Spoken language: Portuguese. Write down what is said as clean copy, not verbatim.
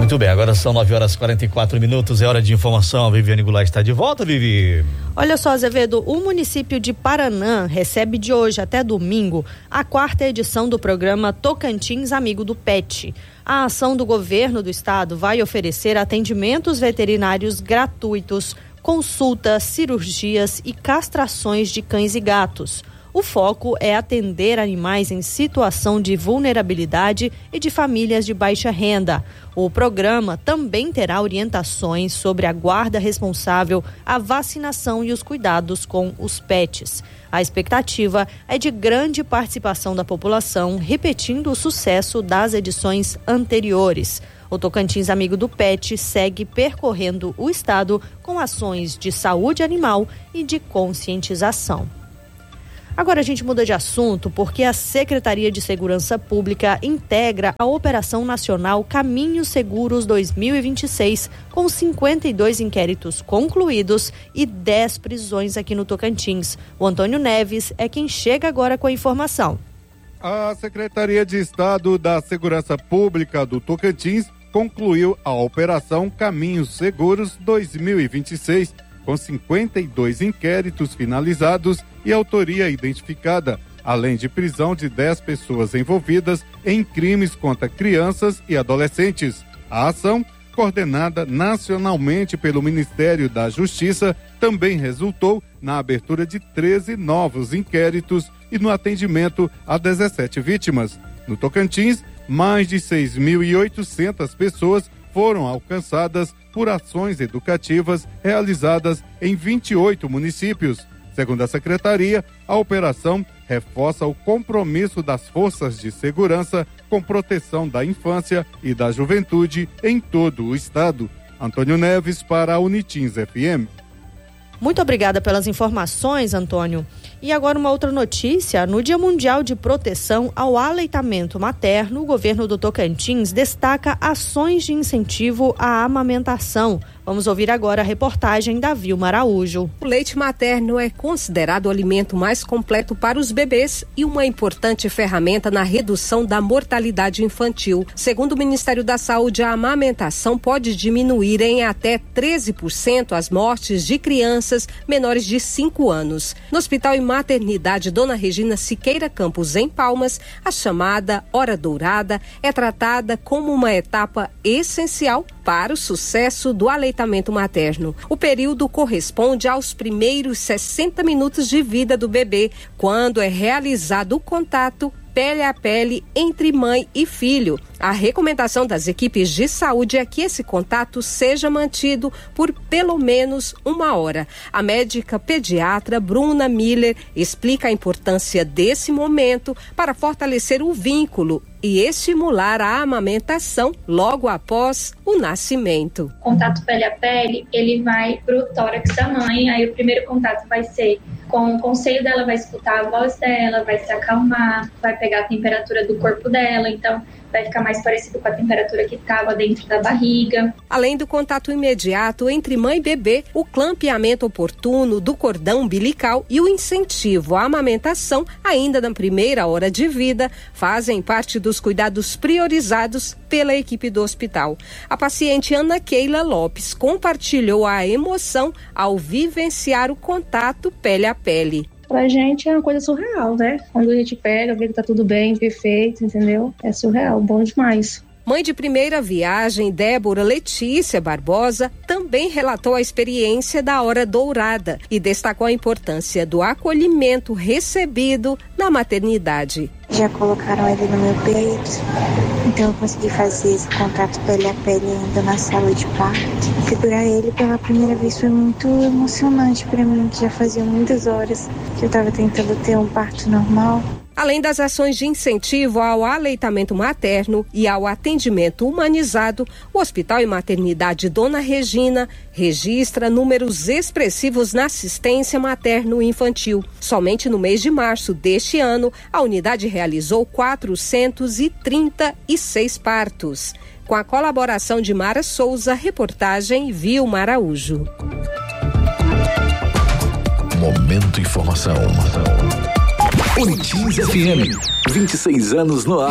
Muito bem, agora são 9h44, é hora de informação. A Viviane Goulart está de volta, Vivi. Olha só, Azevedo, o município de Paranã recebe de hoje até domingo a 4ª edição do programa Tocantins Amigo do Pet. A ação do governo do estado vai oferecer atendimentos veterinários gratuitos, consultas, cirurgias e castrações de cães e gatos. O foco é atender animais em situação de vulnerabilidade e de famílias de baixa renda. O programa também terá orientações sobre a guarda responsável, a vacinação e os cuidados com os pets. A expectativa é de grande participação da população, repetindo o sucesso das edições anteriores. O Tocantins Amigo do Pet segue percorrendo o estado com ações de saúde animal e de conscientização. Agora a gente muda de assunto porque a Secretaria de Segurança Pública integra a Operação Nacional Caminhos Seguros 2026, com 52 inquéritos concluídos e 10 prisões aqui no Tocantins. O Antônio Neves é quem chega agora com a informação. A Secretaria de Estado da Segurança Pública do Tocantins concluiu a Operação Caminhos Seguros 2026, com 52 inquéritos finalizados e autoria identificada, além de prisão de 10 pessoas envolvidas em crimes contra crianças e adolescentes. A ação, coordenada nacionalmente pelo Ministério da Justiça, também resultou na abertura de 13 novos inquéritos e no atendimento a 17 vítimas. No Tocantins, mais de 6.800 pessoas foram alcançadas por ações educativas realizadas em 28 municípios. Segundo a Secretaria, a operação reforça o compromisso das forças de segurança com proteção da infância e da juventude em todo o estado. Antônio Neves para a Unitins FM. Muito obrigada pelas informações, Antônio. E agora uma outra notícia. No Dia Mundial de Proteção ao Aleitamento Materno, o governo do Tocantins destaca ações de incentivo à amamentação. Vamos ouvir agora a reportagem da Vilma Araújo. O leite materno é considerado o alimento mais completo para os bebês e uma importante ferramenta na redução da mortalidade infantil. Segundo o Ministério da Saúde, a amamentação pode diminuir em até 13% as mortes de crianças menores de 5 anos. No Hospital e Maternidade Dona Regina Siqueira Campos, em Palmas, a chamada Hora Dourada é tratada como uma etapa essencial para o sucesso do aleitamento materno. O período corresponde aos primeiros 60 minutos de vida do bebê, quando é realizado o contato pele a pele entre mãe e filho. A recomendação das equipes de saúde é que esse contato seja mantido por pelo menos 1 hora. A médica pediatra Bruna Miller explica a importância desse momento para fortalecer o vínculo e estimular a amamentação logo após o nascimento. O contato pele a pele, ele vai pro tórax da mãe, aí o primeiro contato vai ser com o conselho dela, vai escutar a voz dela, vai se acalmar, vai pegar a temperatura do corpo dela, então vai ficar mais parecido com a temperatura que estava dentro da barriga. Além do contato imediato entre mãe e bebê, o clampeamento oportuno do cordão umbilical e o incentivo à amamentação, ainda na primeira hora de vida, fazem parte dos cuidados priorizados pela equipe do hospital. A paciente Ana Keila Lopes compartilhou a emoção ao vivenciar o contato pele a pele. Pra gente é uma coisa surreal, né? Quando a gente pega, vê que tá tudo bem, perfeito, entendeu? É surreal, bom demais. Mãe de primeira viagem, Débora Letícia Barbosa, também relatou a experiência da Hora Dourada e destacou a importância do acolhimento recebido na maternidade. Já colocaram ele no meu peito, então eu consegui fazer esse contato pele a pele ainda na sala de parto. Segurar ele pela primeira vez foi muito emocionante para mim, que já fazia muitas horas que eu estava tentando ter um parto normal. Além das ações de incentivo ao aleitamento materno e ao atendimento humanizado, o Hospital e Maternidade Dona Regina registra números expressivos na assistência materno-infantil. Somente no mês de março deste ano, a unidade realizou 436 partos. Com a colaboração de Mara Souza, reportagem Vilma Araújo. Momento Informação. Unitins FM, 26 anos no ar.